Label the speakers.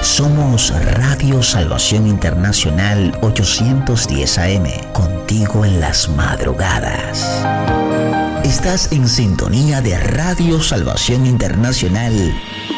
Speaker 1: Somos Radio Salvación Internacional 810 AM, contigo en las madrugadas. Estás en sintonía de Radio Salvación Internacional